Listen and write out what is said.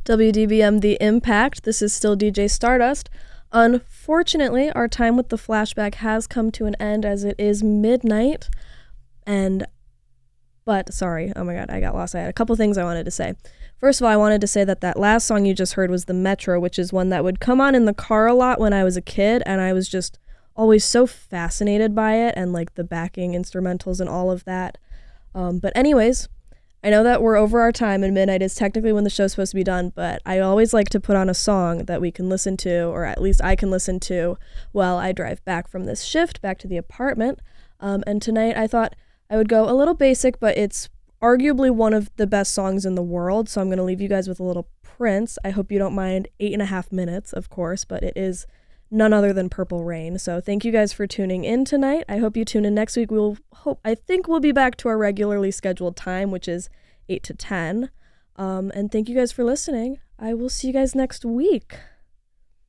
WDBM The Impact. This is still DJ Stardust. Unfortunately, our time with the flashback has come to an end as it is midnight. Sorry, oh my god, I got lost. I had a couple things I wanted to say. First of all, I wanted to say that last song you just heard was The Metro, which is one that would come on in the car a lot when I was a kid, and I was just always so fascinated by it and like the backing instrumentals and all of that. But anyways, I know that we're over our time and midnight is technically when the show's supposed to be done, but I always like to put on a song that we can listen to, or at least I can listen to while I drive back from this shift back to the apartment. And tonight I thought I would go a little basic, but it's arguably one of the best songs in the world, so I'm going to leave you guys with a little Prince. I hope you don't mind 8.5 minutes, of course, but it is none other than Purple Rain. So thank you guys for tuning in tonight. I hope you tune in next week. I think we'll be back to our regularly scheduled time, which is 8 to 10. And thank you guys for listening. I will see you guys next week.